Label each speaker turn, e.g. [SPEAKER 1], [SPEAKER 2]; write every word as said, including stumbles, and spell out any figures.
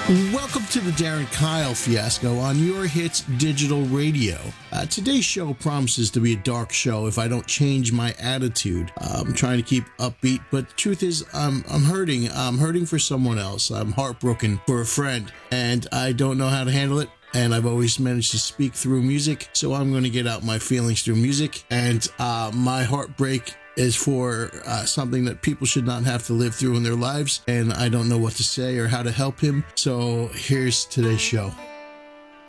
[SPEAKER 1] Welcome to the Darren Kyle Fiasco on Your Hits Digital Radio. Uh, today's show promises to be a dark show if I don't change my attitude. Uh, I'm trying to keep upbeat, but the truth is I'm, I'm hurting. I'm hurting for someone else. I'm heartbroken for a friend, and I don't know how to handle it. And I've always managed to speak through music, so I'm going to get out my feelings through music. And uh, my heartbreak is for uh, something that people should not have to live through in their lives, and I don't know what to say or how to help him. So here's today's show.